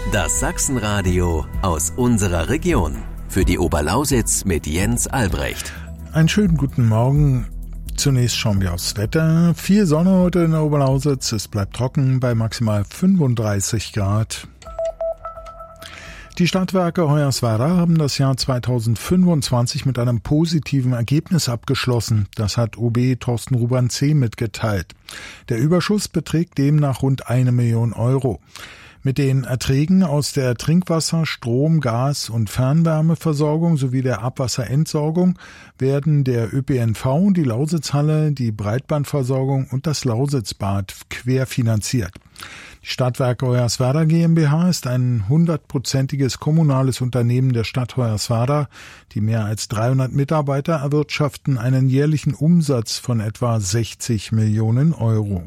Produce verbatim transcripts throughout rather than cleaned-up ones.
Das Sachsenradio aus unserer Region. Für die Oberlausitz mit Jens Albrecht. Einen schönen guten Morgen. Zunächst schauen wir aufs Wetter. Viel Sonne heute in der Oberlausitz. Es bleibt trocken bei maximal fünfunddreißig Grad. Die Stadtwerke Hoyerswerda haben das Jahr zweitausendfünfundzwanzig mit einem positiven Ergebnis abgeschlossen. Das hat O B Thorsten Ruban-C mitgeteilt. Der Überschuss beträgt demnach rund eine Million Euro. Mit den Erträgen aus der Trinkwasser-, Strom-, Gas- und Fernwärmeversorgung sowie der Abwasserentsorgung werden der Ö P N V, die Lausitzhalle, die Breitbandversorgung und das Lausitzbad querfinanziert. Die Stadtwerke Hoyerswerda GmbH ist ein hundertprozentiges kommunales Unternehmen der Stadt Hoyerswerda. Die mehr als dreihundert Mitarbeiter erwirtschaften einen jährlichen Umsatz von etwa sechzig Millionen Euro.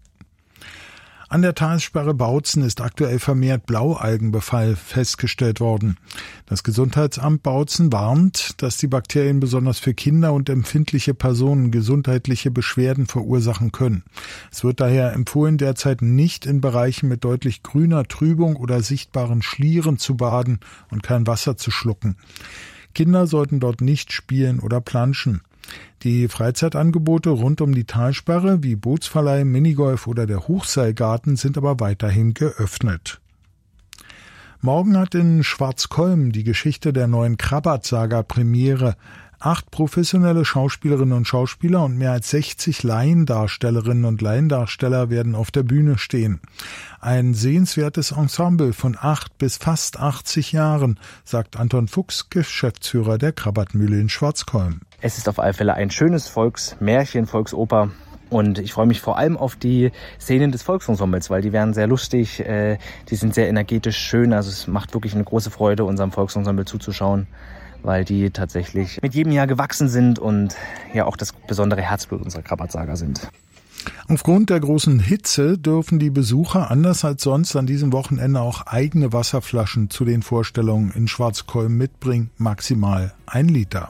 An der Talsperre Bautzen ist aktuell vermehrt Blaualgenbefall festgestellt worden. Das Gesundheitsamt Bautzen warnt, dass die Bakterien besonders für Kinder und empfindliche Personen gesundheitliche Beschwerden verursachen können. Es wird daher empfohlen, derzeit nicht in Bereichen mit deutlich grüner Trübung oder sichtbaren Schlieren zu baden und kein Wasser zu schlucken. Kinder sollten dort nicht spielen oder planschen. Die Freizeitangebote rund um die Talsperre wie Bootsverleih, Minigolf oder der Hochseilgarten sind aber weiterhin geöffnet. Morgen hat in Schwarzkolm die Geschichte der neuen Krabat-Saga Premiere. Acht professionelle Schauspielerinnen und Schauspieler und mehr als sechzig Laiendarstellerinnen und Laiendarsteller werden auf der Bühne stehen. Ein sehenswertes Ensemble von acht bis fast achtzig Jahren, sagt Anton Fuchs, Geschäftsführer der Krabat-Mühle in Schwarzkolm. Es ist auf alle Fälle ein schönes Volksmärchen, Volksoper. Und ich freue mich vor allem auf die Szenen des Volksensembles, weil die werden sehr lustig, äh, die sind sehr energetisch schön. Also es macht wirklich eine große Freude, unserem Volksensemble zuzuschauen, weil die tatsächlich mit jedem Jahr gewachsen sind und ja auch das besondere Herzblut unserer Krabat-Saga sind. Aufgrund der großen Hitze dürfen die Besucher anders als sonst an diesem Wochenende auch eigene Wasserflaschen zu den Vorstellungen in Schwarzkolm mitbringen, maximal ein Liter.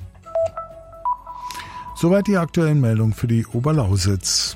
Soweit die aktuellen Meldungen für die Oberlausitz.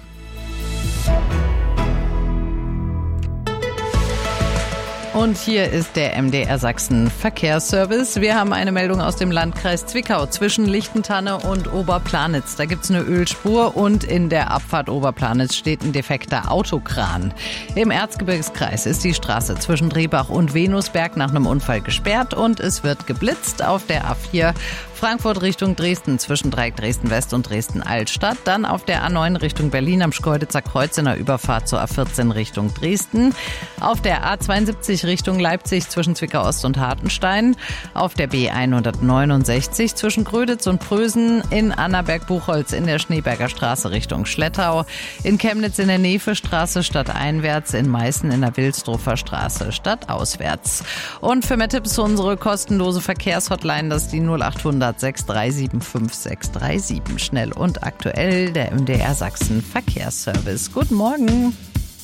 Und hier ist der M D R Sachsen Verkehrsservice. Wir haben eine Meldung aus dem Landkreis Zwickau zwischen Lichtentanne und Oberplanitz. Da gibt's eine Ölspur und in der Abfahrt Oberplanitz steht ein defekter Autokran. Im Erzgebirgskreis ist die Straße zwischen Drehbach und Venusberg nach einem Unfall gesperrt und es wird geblitzt auf der A vier Frankfurt Richtung Dresden zwischen Dreieck Dresden-West und Dresden-Altstadt. Dann auf der A neun Richtung Berlin am Schkeuditzer Kreuz in der Überfahrt zur A vierzehn Richtung Dresden. Auf der A zweiundsiebzig Richtung Leipzig zwischen Zwickau-Ost und Hartenstein. Auf der B hundertneunundsechzig zwischen Gröditz und Prösen. In Annaberg-Buchholz in der Schneeberger Straße Richtung Schlettau. In Chemnitz in der Nevestraße stadteinwärts. In Meißen in der Wilsdruffer Straße stadtauswärts. Und für mehr Tipps unsere kostenlose Verkehrshotline, das ist die null achthundert sechs drei sieben fünf sechs drei sieben. Schnell und aktuell der M D R Sachsen Verkehrsservice. Guten Morgen.